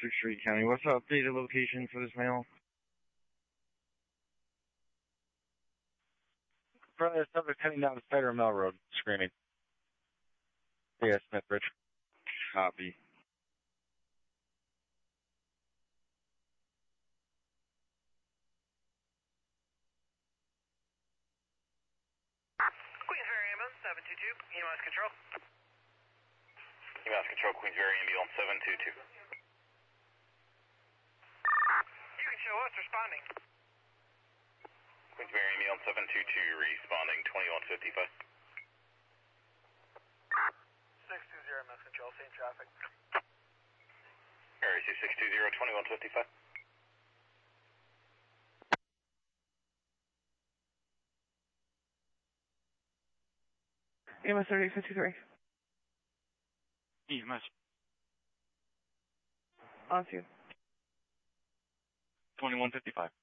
Webster Street County. What's the updated location for this mail? Brother, subject heading down the Spider Mill Road, screaming. Yeah, Smithbridge. Copy. Queensbury Ambulance 722, EMS Control. EMS Control, Queensbury Ambulance 722. You can show us responding. Queensbury Ambulance 722, responding 2155. 620 MS Control, same traffic. Area 620, 2155. EMS 3853. EMS On to you. 2155.